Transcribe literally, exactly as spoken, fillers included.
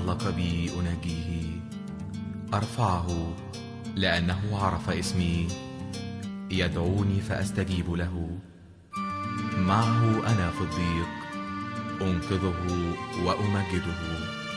تعلق بي أناجيه، أرفعه لأنه عرف اسمي، يدعوني فأستجيب له. معه أنا في الضيق، أنقذه وأمجده.